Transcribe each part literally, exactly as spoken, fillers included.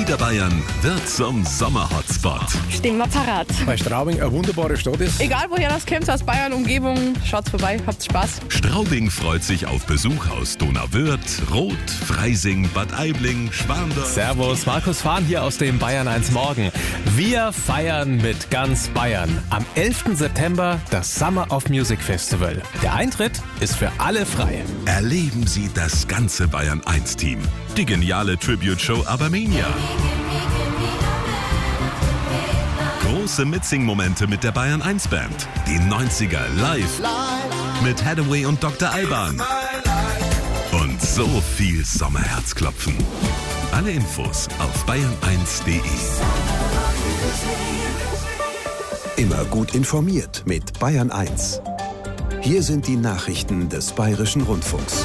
Niederbayern wird zum Sommerhotspot. Stehen wir parat. Weil Straubing eine wunderbare Stadt ist. Egal woher das kommt, aus Bayern, Umgebung, schaut's vorbei, habt Spaß. Straubing freut sich auf Besuch aus Donauwörth, Roth, Freising, Bad Aibling, Schwandorf. Servus, Markus Fahn hier aus dem Bayern eins Morgen. Wir feiern mit ganz Bayern. Am elften September das Summer of Music Festival. Der Eintritt ist für alle frei. Erleben Sie das ganze Bayern eins Team. Die geniale Tribute-Show Abermania. Große Mitsing-Momente mit der Bayern eins Band. Die neunziger live mit Hathaway und Doktor Alban. Und so viel Sommerherzklopfen. Alle Infos auf bayern eins punkt de. Immer gut informiert mit Bayern eins. Hier sind die Nachrichten des Bayerischen Rundfunks.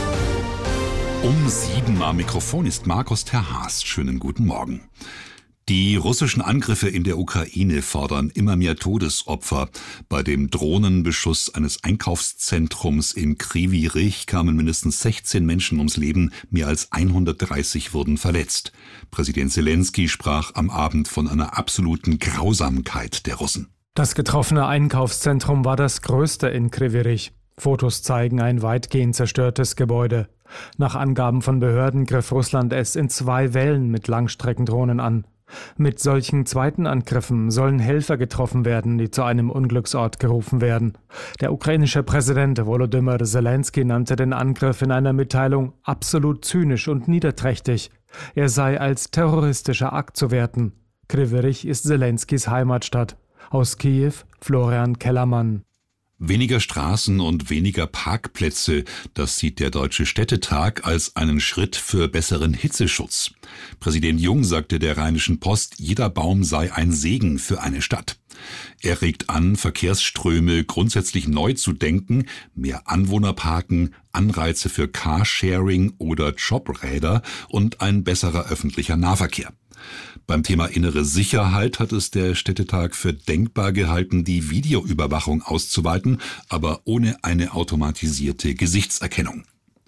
Um sieben am Mikrofon ist Markus Terhaas. Schönen guten Morgen. Die russischen Angriffe in der Ukraine fordern immer mehr Todesopfer. Bei dem Drohnenbeschuss eines Einkaufszentrums in Kryvyi Rih kamen mindestens sechzehn Menschen ums Leben, mehr als hundertdreißig wurden verletzt. Präsident Zelensky sprach am Abend von einer absoluten Grausamkeit der Russen. Das getroffene Einkaufszentrum war das größte in Kryvyi Rih. Fotos zeigen ein weitgehend zerstörtes Gebäude. Nach Angaben von Behörden griff Russland es in zwei Wellen mit Langstreckendrohnen an. Mit solchen zweiten Angriffen sollen Helfer getroffen werden, die zu einem Unglücksort gerufen werden. Der ukrainische Präsident Volodymyr Zelensky nannte den Angriff in einer Mitteilung absolut zynisch und niederträchtig. Er sei als terroristischer Akt zu werten. Kryvyi Rih ist Zelenskys Heimatstadt. Aus Kiew, Florian Kellermann. Weniger Straßen und weniger Parkplätze, das sieht der Deutsche Städtetag als einen Schritt für besseren Hitzeschutz. Präsident Jung sagte der Rheinischen Post, jeder Baum sei ein Segen für eine Stadt. Er regt an, Verkehrsströme grundsätzlich neu zu denken, mehr Anwohnerparken, Anreize für Carsharing oder Jobräder und ein besserer öffentlicher Nahverkehr. Beim Thema innere Sicherheit hat es der Städtetag für denkbar gehalten, die Videoüberwachung auszuweiten, aber ohne eine automatisierte Gesichtserkennung.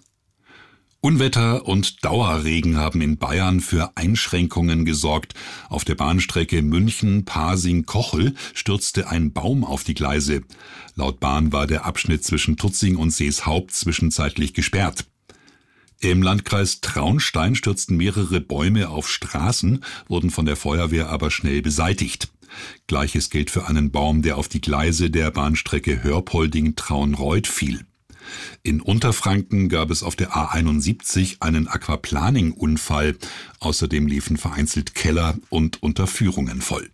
Unwetter und Dauerregen haben in Bayern für Einschränkungen gesorgt. Auf der Bahnstrecke München-Pasing-Kochel stürzte ein Baum auf die Gleise. Laut Bahn war der Abschnitt zwischen Tutzing und Seeshaupt zwischenzeitlich gesperrt. Im Landkreis Traunstein stürzten mehrere Bäume auf Straßen, wurden von der Feuerwehr aber schnell beseitigt. Gleiches gilt für einen Baum, der auf die Gleise der Bahnstrecke Hörpolding-Traunreuth fiel. In Unterfranken gab es auf der A einundsiebzig einen Aquaplaning-Unfall. Außerdem liefen vereinzelt Keller und Unterführungen voll.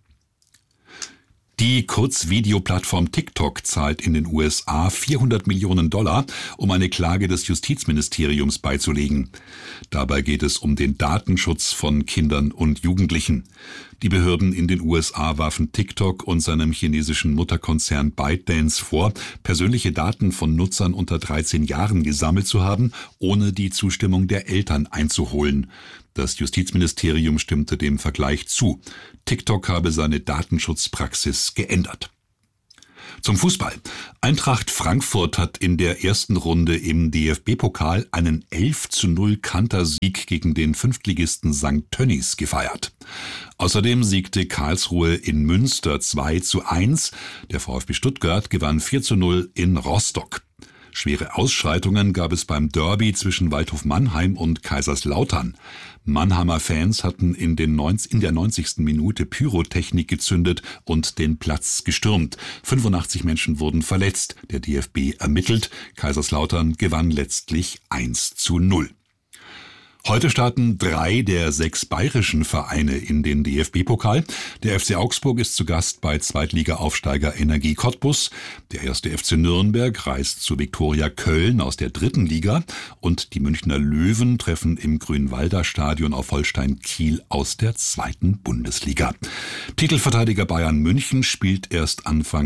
Die Kurzvideoplattform TikTok zahlt in den U S A vierhundert Millionen Dollar, um eine Klage des Justizministeriums beizulegen. Dabei geht es um den Datenschutz von Kindern und Jugendlichen. Die Behörden in den U S A warfen TikTok und seinem chinesischen Mutterkonzern ByteDance vor, persönliche Daten von Nutzern unter dreizehn Jahren gesammelt zu haben, ohne die Zustimmung der Eltern einzuholen. Das Justizministerium stimmte dem Vergleich zu. TikTok habe seine Datenschutzpraxis geändert. Zum Fußball. Eintracht Frankfurt hat in der ersten Runde im D F B-Pokal einen elf zu null Kantersieg gegen den Fünftligisten Sankt Tönnies gefeiert. Außerdem siegte Karlsruhe in Münster zwei zu eins. Der VfB Stuttgart gewann vier zu null in Rostock. Schwere Ausschreitungen gab es beim Derby zwischen Waldhof Mannheim und Kaiserslautern. Mannheimer Fans hatten in, den neunzig, in der neunzigsten Minute Pyrotechnik gezündet und den Platz gestürmt. fünfundachtzig Menschen wurden verletzt. Der D F B ermittelt. Kaiserslautern gewann letztlich eins zu null. Heute starten drei der sechs bayerischen Vereine in den D F B-Pokal. Der F C Augsburg ist zu Gast bei Zweitliga-Aufsteiger Energie Cottbus. Der erste F C Nürnberg reist zu Viktoria Köln aus der dritten Liga. Und die Münchner Löwen treffen im Grünwalder Stadion auf Holstein Kiel aus der zweiten Bundesliga. Titelverteidiger Bayern München spielt erst Anfang September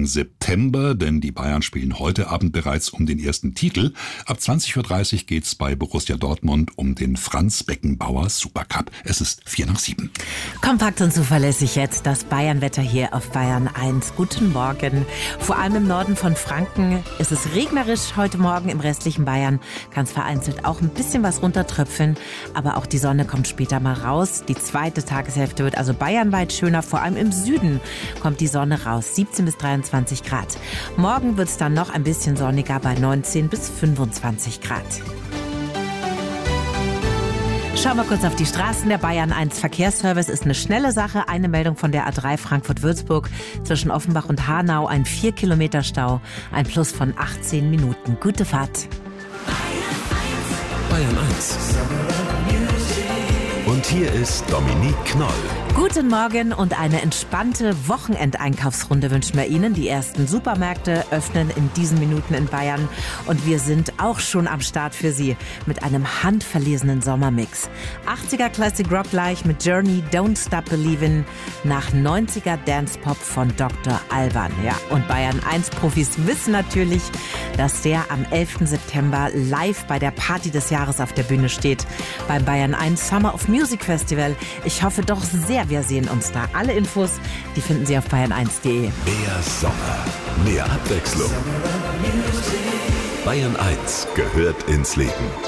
September, denn die Bayern spielen heute Abend bereits um den ersten Titel. Ab zwanzig Uhr dreißig geht's bei Borussia Dortmund um den Franz Beckenbauer Supercup. Es ist vier nach sieben. Kompakt und zuverlässig jetzt das Bayernwetter hier auf Bayern eins. Guten Morgen. Vor allem im Norden von Franken ist es regnerisch heute Morgen. Im restlichen Bayern kann es vereinzelt auch ein bisschen was runtertröpfeln. Aber auch die Sonne kommt später mal raus. Die zweite Tageshälfte wird also bayernweit schöner. Vor allem im Süden kommt die Sonne raus. siebzehn bis dreiundzwanzig Grad. Morgen wird es dann noch ein bisschen sonniger bei neunzehn bis fünfundzwanzig Grad. Schauen wir kurz auf die Straßen. Der Bayern eins Verkehrsservice ist eine schnelle Sache. Eine Meldung von der A drei Frankfurt-Würzburg. Zwischen Offenbach und Hanau ein vier Kilometer Stau. Ein Plus von achtzehn Minuten. Gute Fahrt. Bayern eins. Und hier ist Dominique Knoll. Guten Morgen und eine entspannte Wochenendeinkaufsrunde wünschen wir Ihnen. Die ersten Supermärkte öffnen in diesen Minuten in Bayern und wir sind auch schon am Start für Sie mit einem handverlesenen Sommermix. achtziger Classic Rock gleich mit Journey, Don't Stop Believin', nach neunziger Dance Pop von Doktor Alban. Ja, und Bayern eins Profis wissen natürlich, dass der am elften September live bei der Party des Jahres auf der Bühne steht. Beim Bayern eins Summer of Music Festival. Ich hoffe doch sehr, wir sehen uns da. Alle Infos, die finden Sie auf bayern eins punkt de. Mehr Sommer, mehr Abwechslung. Bayern eins gehört ins Leben.